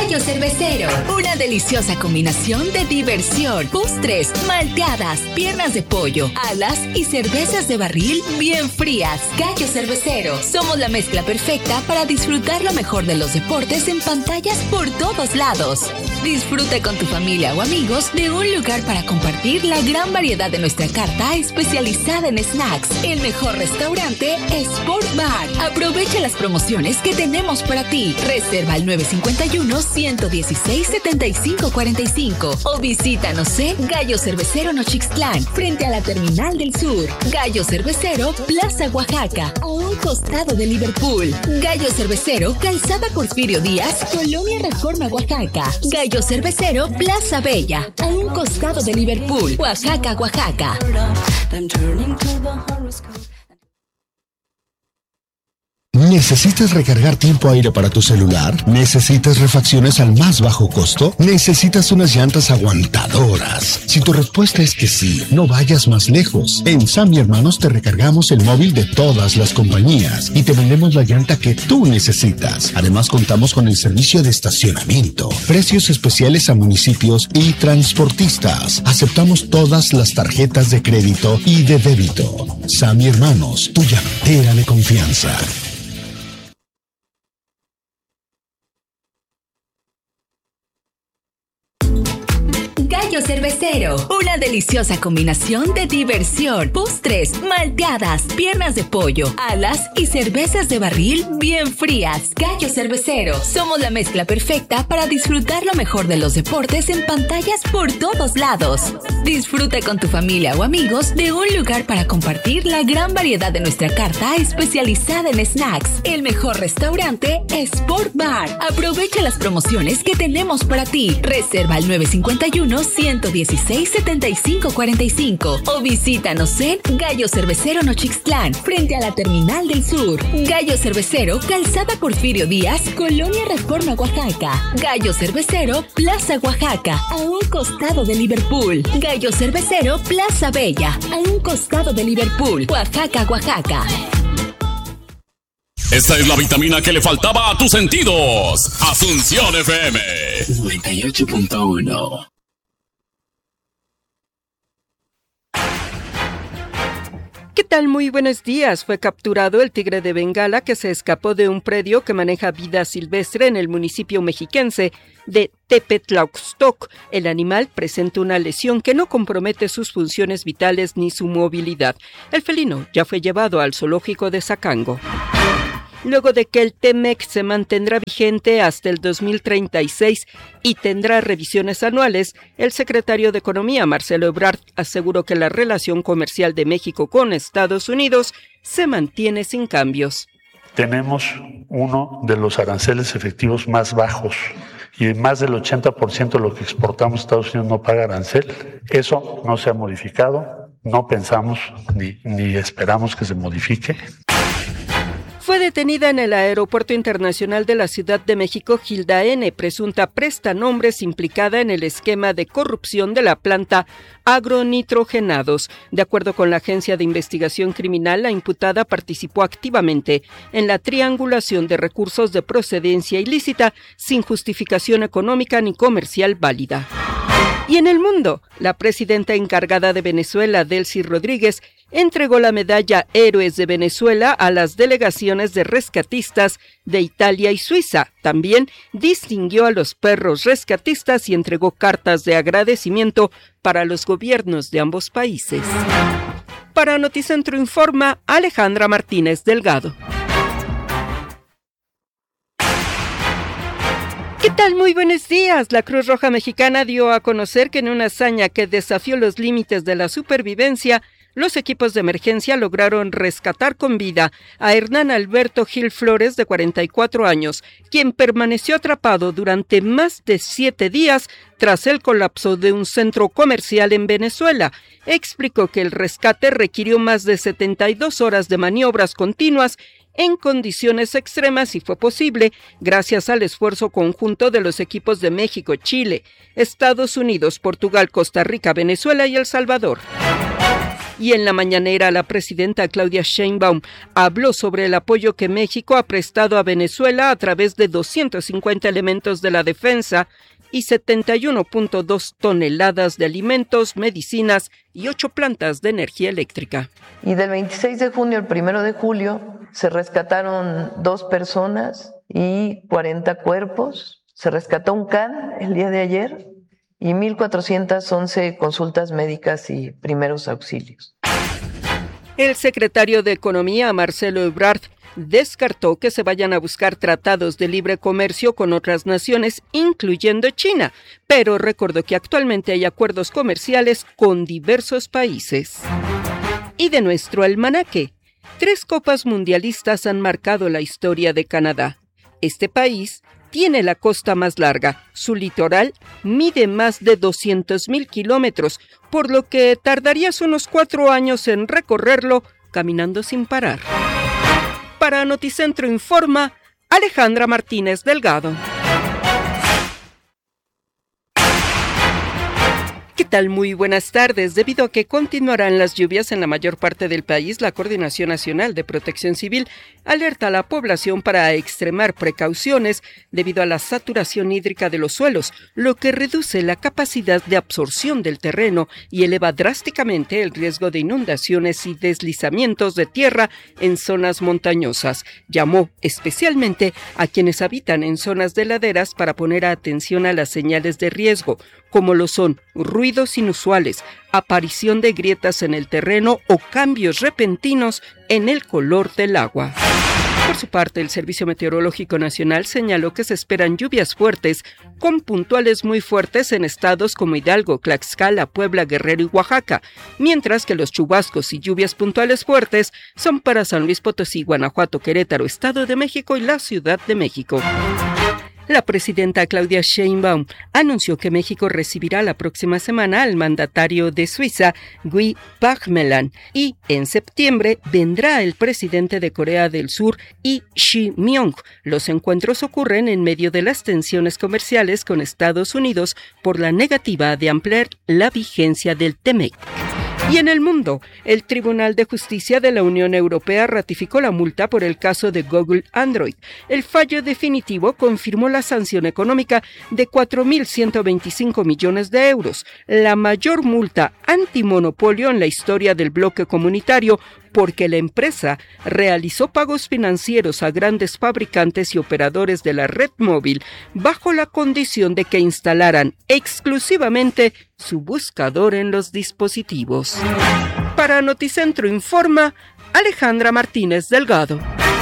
Gallo Cervecero. Una deliciosa combinación de diversión, postres, malteadas, piernas de pollo, alas y cervezas de barril bien frías. Gallo Cervecero. Somos la mezcla perfecta para disfrutar lo mejor de los deportes en pantallas por todos lados. Disfruta con tu familia o amigos de un lugar para compartir la gran variedad de nuestra carta especializada en snacks. El mejor restaurante Sport Bar. Aprovecha las promociones que tenemos para ti. Reserva al 951-116-7545 o visítanos en Gallo Cervecero Nochixtlán, frente a la Terminal del Sur. Gallo Cervecero, Plaza Oaxaca, a un costado de Liverpool. Gallo Cervecero, Calzada Porfirio Díaz, Colonia Reforma, Oaxaca. Gallo Cervecero, Plaza Bella, a un costado de Liverpool, Oaxaca, Oaxaca. ¿Necesitas recargar tiempo aire para tu celular? ¿Necesitas refacciones al más bajo costo? ¿Necesitas unas llantas aguantadoras? Si tu respuesta es que sí, no vayas más lejos. En Sam y Hermanos te recargamos el móvil de todas las compañías y te vendemos la llanta que tú necesitas. Además, contamos con el servicio de estacionamiento, precios especiales a municipios y transportistas. Aceptamos todas las tarjetas de crédito y de débito. Sam y Hermanos, tu llantera de confianza. Gallo Cervecero. Una deliciosa combinación de diversión, postres, malteadas, piernas de pollo, alas y cervezas de barril bien frías. Gallo Cervecero. Somos la mezcla perfecta para disfrutar lo mejor de los deportes en pantallas por todos lados. Disfruta con tu familia o amigos de un lugar para compartir la gran variedad de nuestra carta especializada en snacks. El mejor restaurante Sport Bar. Aprovecha las promociones que tenemos para ti. Reserva al 951-116-7545 o visítanos en Gallo Cervecero Nochixtlán, frente a la Terminal del Sur. Gallo Cervecero, Calzada Porfirio Díaz, Colonia Reforma, Oaxaca. Gallo Cervecero, Plaza Oaxaca, a un costado de Liverpool. Gallo Cervecero, Plaza Bella, a un costado de Liverpool, Oaxaca, Oaxaca. Esta es la vitamina que le faltaba a tus sentidos. Asunción FM 98.1. ¿Qué tal? Muy buenos días. Fue capturado el tigre de Bengala que se escapó de un predio que maneja vida silvestre en el municipio mexiquense de Tepetlauxtoc. El animal presenta una lesión que no compromete sus funciones vitales ni su movilidad. El felino ya fue llevado al zoológico de Zacango. Luego de que el TEMEC se mantendrá vigente hasta el 2036 y tendrá revisiones anuales, el secretario de Economía, Marcelo Ebrard, aseguró que la relación comercial de México con Estados Unidos se mantiene sin cambios. Tenemos uno de los aranceles efectivos más bajos y más del 80% de lo que exportamos a Estados Unidos no paga arancel. Eso no se ha modificado, no pensamos ni esperamos que se modifique. Fue detenida en el Aeropuerto Internacional de la Ciudad de México Gilda N., presunta prestanombres implicada en el esquema de corrupción de la planta Agronitrogenados. De acuerdo con la Agencia de Investigación Criminal, la imputada participó activamente en la triangulación de recursos de procedencia ilícita sin justificación económica ni comercial válida. Y en el mundo, la presidenta encargada de Venezuela, Delcy Rodríguez, entregó la medalla Héroes de Venezuela a las delegaciones de rescatistas de Italia y Suiza. También distinguió a los perros rescatistas y entregó cartas de agradecimiento para los gobiernos de ambos países. Para Noticentro informa Alejandra Martínez Delgado. ¿Qué tal? Muy buenos días. La Cruz Roja Mexicana dio a conocer que en una hazaña que desafió los límites de la supervivencia, los equipos de emergencia lograron rescatar con vida a Hernán Alberto Gil Flores, de 44 años, quien permaneció atrapado durante más de 7 días tras el colapso de un centro comercial en Venezuela. Explicó que el rescate requirió más de 72 horas de maniobras continuas en condiciones extremas y fue posible gracias al esfuerzo conjunto de los equipos de México, Chile, Estados Unidos, Portugal, Costa Rica, Venezuela y El Salvador. Y en la mañanera, la presidenta Claudia Sheinbaum habló sobre el apoyo que México ha prestado a Venezuela a través de 250 elementos de la defensa y 71.2 toneladas de alimentos, medicinas y 8 plantas de energía eléctrica. Y del 26 de junio al 1 de julio se rescataron 2 personas y 40 cuerpos. Se rescató un can el día de ayer y 1.411 consultas médicas y primeros auxilios. El secretario de Economía, Marcelo Ebrard, descartó que se vayan a buscar tratados de libre comercio con otras naciones, incluyendo China, pero recordó que actualmente hay acuerdos comerciales con diversos países. Y de nuestro almanaque, 3 copas mundialistas han marcado la historia de Canadá. Este país tiene la costa más larga, su litoral mide más de 200,000 kilómetros, por lo que tardarías unos 4 años en recorrerlo caminando sin parar. Para Noticentro Informa, Alejandra Martínez Delgado. ¿Qué tal? Muy buenas tardes. Debido a que continuarán las lluvias en la mayor parte del país, la Coordinación Nacional de Protección Civil alerta a la población para extremar precauciones debido a la saturación hídrica de los suelos, lo que reduce la capacidad de absorción del terreno y eleva drásticamente el riesgo de inundaciones y deslizamientos de tierra en zonas montañosas. Llamó especialmente a quienes habitan en zonas de laderas para poner atención a las señales de riesgo, como lo son ruidos inusuales, aparición de grietas en el terreno o cambios repentinos en el color del agua. Por su parte, el Servicio Meteorológico Nacional señaló que se esperan lluvias fuertes con puntuales muy fuertes en estados como Hidalgo, Tlaxcala, Puebla, Guerrero y Oaxaca, mientras que los chubascos y lluvias puntuales fuertes son para San Luis Potosí, Guanajuato, Querétaro, Estado de México y la Ciudad de México. La presidenta Claudia Sheinbaum anunció que México recibirá la próxima semana al mandatario de Suiza, Guy Parmelin, y en septiembre vendrá el presidente de Corea del Sur, Lee Jae-myung. Los encuentros ocurren en medio de las tensiones comerciales con Estados Unidos por la negativa de ampliar la vigencia del TEMEC. Y en el mundo, el Tribunal de Justicia de la Unión Europea ratificó la multa por el caso de Google Android. El fallo definitivo confirmó la sanción económica de 4.125 millones de euros, la mayor multa antimonopolio en la historia del bloque comunitario, porque la empresa realizó pagos financieros a grandes fabricantes y operadores de la red móvil bajo la condición de que instalaran exclusivamente su buscador en los dispositivos. Para Noticentro Informa, Alejandra Martínez Delgado.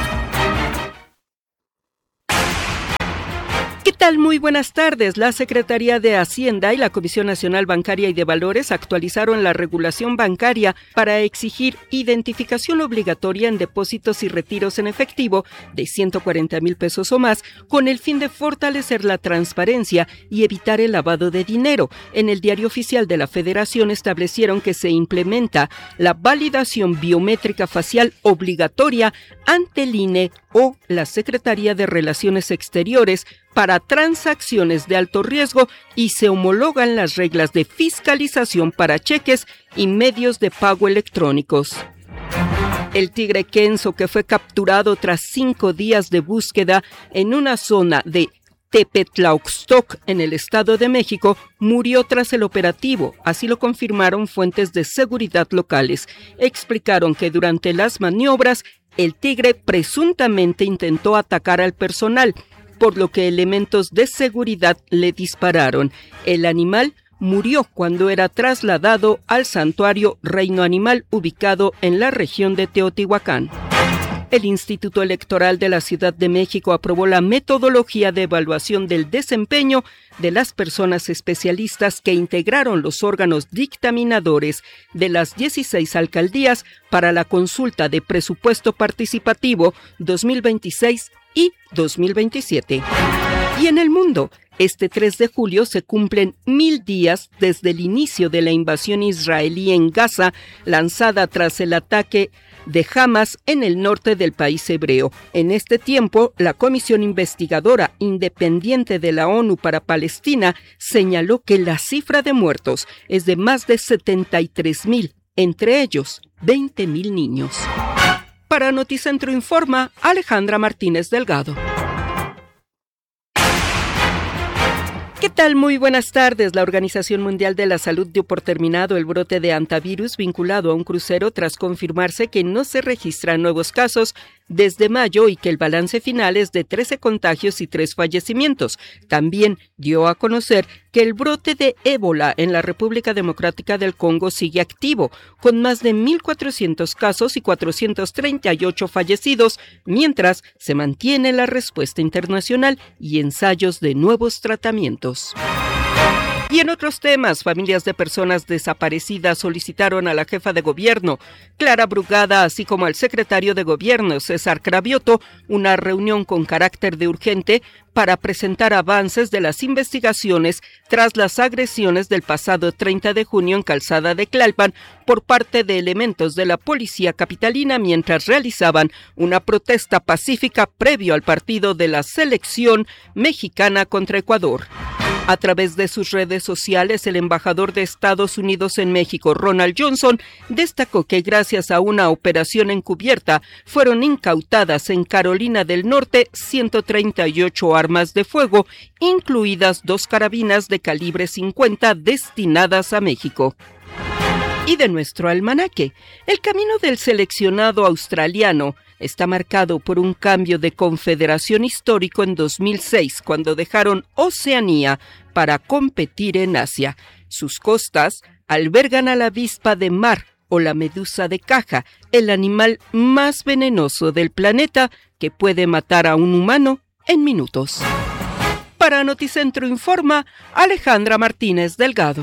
¿Qué tal? Muy buenas tardes. La Secretaría de Hacienda y la Comisión Nacional Bancaria y de Valores actualizaron la regulación bancaria para exigir identificación obligatoria en depósitos y retiros en efectivo de 140,000 pesos o más, con el fin de fortalecer la transparencia y evitar el lavado de dinero. En el Diario Oficial de la Federación establecieron que se implementa la validación biométrica facial obligatoria ante el INE o la Secretaría de Relaciones Exteriores para transacciones de alto riesgo y se homologan las reglas de fiscalización para cheques y medios de pago electrónicos. El tigre Kenzo, que fue capturado tras 5 días de búsqueda en una zona de Tepetlauxtoc, en el Estado de México, murió tras el operativo. Así lo confirmaron fuentes de seguridad locales. Explicaron que durante las maniobras, el tigre presuntamente intentó atacar al personal, por lo que elementos de seguridad le dispararon. El animal murió cuando era trasladado al santuario Reino Animal ubicado en la región de Teotihuacán. El Instituto Electoral de la Ciudad de México aprobó la metodología de evaluación del desempeño de las personas especialistas que integraron los órganos dictaminadores de las 16 alcaldías para la consulta de presupuesto participativo 2026 y 2027. Y en el mundo, este 3 de julio se cumplen 1000 días desde el inicio de la invasión israelí en Gaza, lanzada tras el ataque de Hamas en el norte del país hebreo. En este tiempo, la Comisión Investigadora Independiente de la ONU para Palestina señaló que la cifra de muertos es de más de 73,000 entre ellos 20,000 niños. Para Noticentro Informa, Alejandra Martínez Delgado. ¿Qué tal? Muy buenas tardes. La Organización Mundial de la Salud dio por terminado el brote de hantavirus vinculado a un crucero tras confirmarse que no se registran nuevos casos desde mayo y que el balance final es de 13 contagios y 3 fallecimientos. También dio a conocer que el brote de ébola en la República Democrática del Congo sigue activo, con más de 1,400 casos y 438 fallecidos, mientras se mantiene la respuesta internacional y ensayos de nuevos tratamientos. Y en otros temas, familias de personas desaparecidas solicitaron a la jefa de gobierno, Clara Brugada, así como al secretario de gobierno, César Cravioto, una reunión con carácter de urgente para presentar avances de las investigaciones tras las agresiones del pasado 30 de junio en Calzada de Tlalpan por parte de elementos de la policía capitalina mientras realizaban una protesta pacífica previo al partido de la selección mexicana contra Ecuador. A través de sus redes sociales, el embajador de Estados Unidos en México, Ronald Johnson, destacó que gracias a una operación encubierta fueron incautadas en Carolina del Norte 138 armas de fuego, incluidas 2 carabinas de calibre 50 destinadas a México. Y de nuestro almanaque, el camino del seleccionado australiano está marcado por un cambio de confederación histórico en 2006, cuando dejaron Oceanía para competir en Asia. Sus costas albergan a la avispa de mar o la medusa de caja, el animal más venenoso del planeta que puede matar a un humano en minutos. Para Noticentro Informa, Alejandra Martínez Delgado.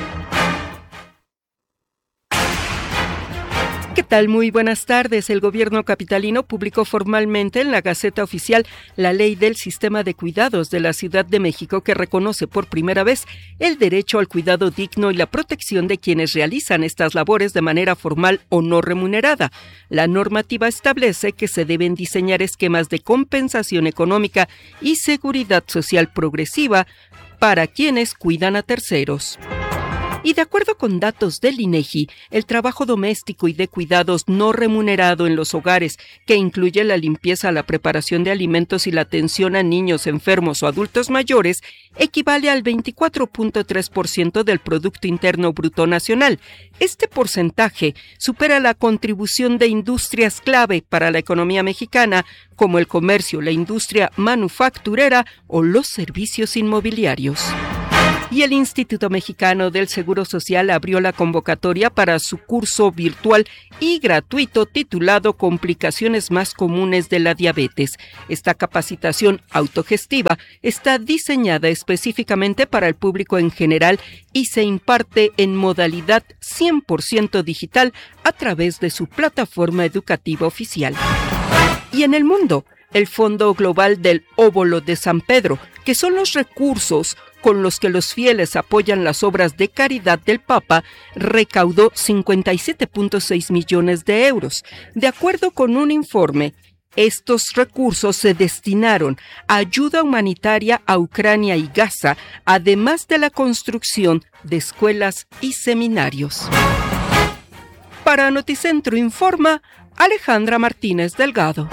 ¿Qué tal? Muy buenas tardes. El gobierno capitalino publicó formalmente en la Gaceta Oficial la Ley del Sistema de Cuidados de la Ciudad de México, que reconoce por primera vez el derecho al cuidado digno y la protección de quienes realizan estas labores de manera formal o no remunerada. La normativa establece que se deben diseñar esquemas de compensación económica y seguridad social progresiva para quienes cuidan a terceros. Y de acuerdo con datos del INEGI, el trabajo doméstico y de cuidados no remunerado en los hogares, que incluye la limpieza, la preparación de alimentos y la atención a niños enfermos o adultos mayores, equivale al 24.3% del Producto Interno Bruto Nacional. Este porcentaje supera la contribución de industrias clave para la economía mexicana, como el comercio, la industria manufacturera o los servicios inmobiliarios. Y el Instituto Mexicano del Seguro Social abrió la convocatoria para su curso virtual y gratuito titulado Complicaciones más comunes de la diabetes. Esta capacitación autogestiva está diseñada específicamente para el público en general y se imparte en modalidad 100% digital a través de su plataforma educativa oficial. Y en el mundo, el Fondo Global del Óbolo de San Pedro, que son los recursos con los que los fieles apoyan las obras de caridad del Papa, recaudó 57.6 millones de euros. De acuerdo con un informe, estos recursos se destinaron a ayuda humanitaria a Ucrania y Gaza, además de la construcción de escuelas y seminarios. Para Noticentro Informa, Alejandra Martínez Delgado.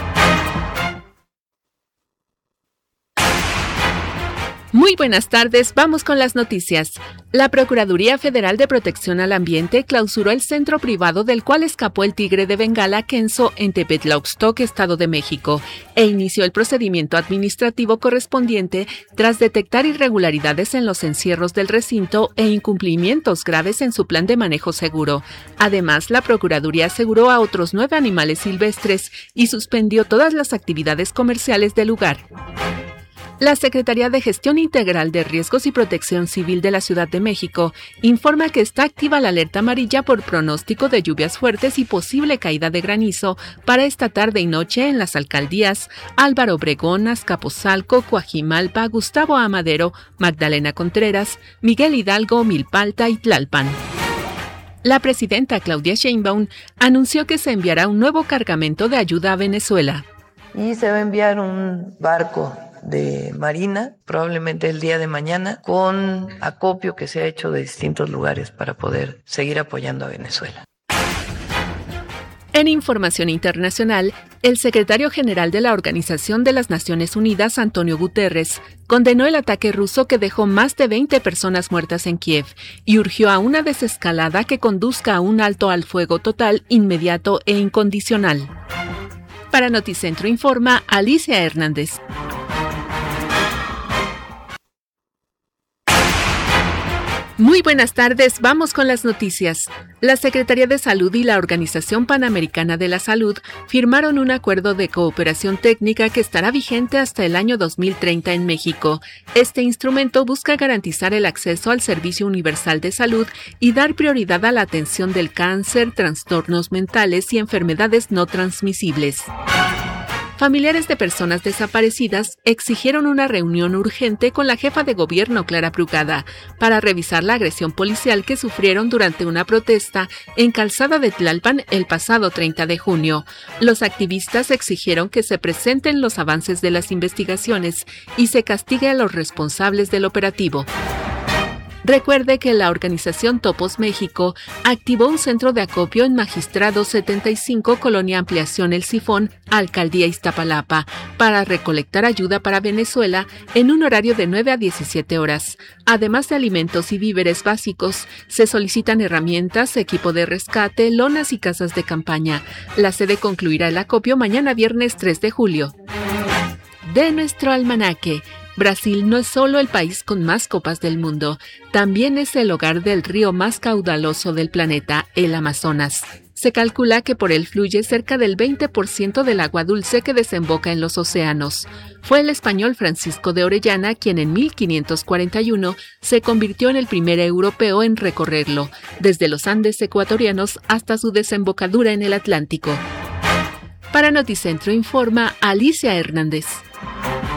Muy buenas tardes, vamos con las noticias. La Procuraduría Federal de Protección al Ambiente clausuró el centro privado del cual escapó el tigre de Bengala Kenzo en Tepetlaoxtoc, Estado de México, e inició el procedimiento administrativo correspondiente tras detectar irregularidades en los encierros del recinto e incumplimientos graves en su plan de manejo seguro. Además, la Procuraduría aseguró a otros 9 animales silvestres y suspendió todas las actividades comerciales del lugar. La Secretaría de Gestión Integral de Riesgos y Protección Civil de la Ciudad de México informa que está activa la alerta amarilla por pronóstico de lluvias fuertes y posible caída de granizo para esta tarde y noche en las alcaldías Álvaro Obregón, Azcapotzalco, Coajimalpa, Gustavo Amadero, Magdalena Contreras, Miguel Hidalgo, Milpalta y Tlalpan. La presidenta Claudia Sheinbaum anunció que se enviará un nuevo cargamento de ayuda a Venezuela. Y se va a enviar un barco de Marina, probablemente el día de mañana, con acopio que se ha hecho de distintos lugares para poder seguir apoyando a Venezuela. En información internacional, el secretario general de la Organización de las Naciones Unidas, Antonio Guterres, condenó el ataque ruso que dejó más de 20 personas muertas en Kiev y urgió a una desescalada que conduzca a un alto al fuego total, inmediato e incondicional. Para Noticentro informa Alicia Hernández. Muy buenas tardes, vamos con las noticias. La Secretaría de Salud y la Organización Panamericana de la Salud firmaron un acuerdo de cooperación técnica que estará vigente hasta el año 2030 en México. Este instrumento busca garantizar el acceso al Servicio Universal de Salud y dar prioridad a la atención del cáncer, trastornos mentales y enfermedades no transmisibles. Familiares de personas desaparecidas exigieron una reunión urgente con la jefa de gobierno, Clara Brugada, para revisar la agresión policial que sufrieron durante una protesta en Calzada de Tlalpan el pasado 30 de junio. Los activistas exigieron que se presenten los avances de las investigaciones y se castigue a los responsables del operativo. Recuerde que la organización Topos México activó un centro de acopio en Magistrado 75, Colonia Ampliación El Sifón, Alcaldía Iztapalapa, para recolectar ayuda para Venezuela en un horario de 9 a 17 horas. Además de alimentos y víveres básicos, se solicitan herramientas, equipo de rescate, lonas y casas de campaña. La sede concluirá el acopio mañana viernes 3 de julio. De nuestro almanaque. Brasil no es solo el país con más copas del mundo, también es el hogar del río más caudaloso del planeta, el Amazonas. Se calcula que por él fluye cerca del 20% del agua dulce que desemboca en los océanos. Fue el español Francisco de Orellana quien en 1541 se convirtió en el primer europeo en recorrerlo, desde los Andes ecuatorianos hasta su desembocadura en el Atlántico. Para Noticentro informa Alicia Hernández.